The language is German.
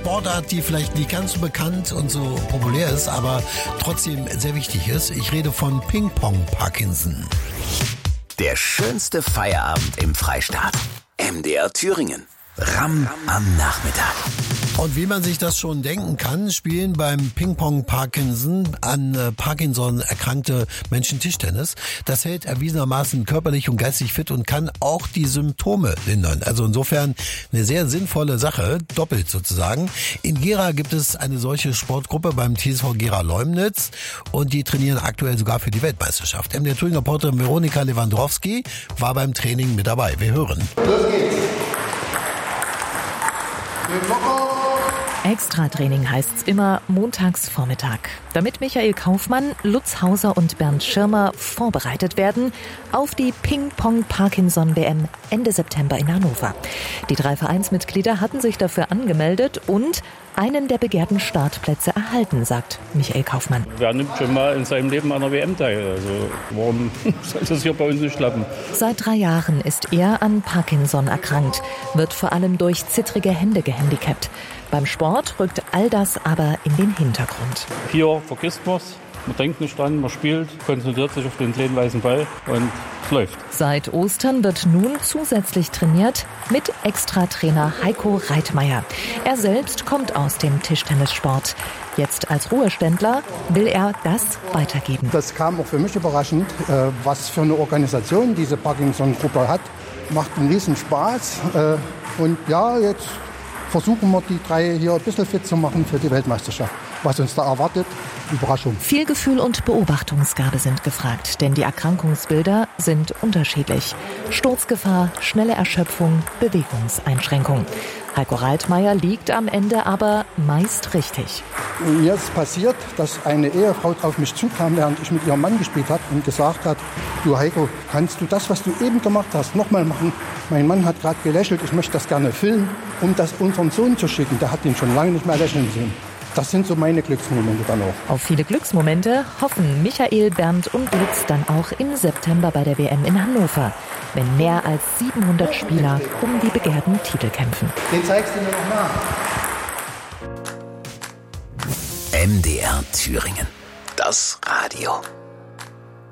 Sportart, die vielleicht nicht ganz so bekannt und so populär ist, aber trotzdem sehr wichtig ist. Ich rede von Ping-Pong Parkinson. Der schönste Feierabend im Freistaat. MDR Thüringen. Ram am Nachmittag. Und wie man sich das schon denken kann, spielen beim Ping-Pong Parkinson an Parkinson erkrankte Menschen Tischtennis. Das hält erwiesenermaßen körperlich und geistig fit und kann auch die Symptome lindern. Also insofern eine sehr sinnvolle Sache, doppelt sozusagen. In Gera gibt es eine solche Sportgruppe beim TSV Gera Leumnitz und die trainieren aktuell sogar für die Weltmeisterschaft. Der Thüringer Reporterin Veronika Lewandowski war beim Training mit dabei. Wir hören. Los geht's. Extra-Training heißt's immer montags Vormittag, damit Michael Kaufmann, Lutz Hauser und Bernd Schirmer vorbereitet werden auf die Ping-Pong-Parkinson-WM Ende September in Hannover. Die 3 Vereinsmitglieder hatten sich dafür angemeldet und einen der begehrten Startplätze erhalten, sagt Michael Kaufmann. Wer nimmt schon mal in seinem Leben an einer WM teil? Also warum soll das hier bei uns nicht klappen? Seit 3 Jahren ist er an Parkinson erkrankt, wird vor allem durch zittrige Hände gehandicapt. Beim Sport rückt all das aber in den Hintergrund. Hier vergisst man es, man denkt nicht dran, man spielt, konzentriert sich auf den kleinen weißen Ball und es läuft. Seit Ostern wird nun zusätzlich trainiert mit Extra-Trainer Heiko Reitmeier. Er selbst kommt aus dem Tischtennissport. Jetzt als Ruheständler will er das weitergeben. Das kam auch für mich überraschend, was für eine Organisation diese Parkinson-Gruppe hat. Macht einen riesen Spaß und ja, jetzt versuchen wir die 3 hier ein bisschen fit zu machen für die Weltmeisterschaft. Was uns da erwartet, Überraschung. Viel Gefühl und Beobachtungsgabe sind gefragt, denn die Erkrankungsbilder sind unterschiedlich. Sturzgefahr, schnelle Erschöpfung, Bewegungseinschränkung. Heiko Reitmeier liegt am Ende aber meist richtig. Mir ist passiert, dass eine Ehefrau auf mich zukam, während ich mit ihrem Mann gespielt habe und gesagt hat, du Heiko, kannst du das, was du eben gemacht hast, nochmal machen? Mein Mann hat gerade gelächelt, ich möchte das gerne filmen, um das unserem Sohn zu schicken. Der hat ihn schon lange nicht mehr lächeln sehen. Das sind so meine Glücksmomente dann auch. Auf viele Glücksmomente hoffen Michael, Bernd und Lutz dann auch im September bei der WM in Hannover, wenn mehr als 700 Spieler um die begehrten Titel kämpfen. Den zeigst du mir noch nach. MDR Thüringen. Das Radio.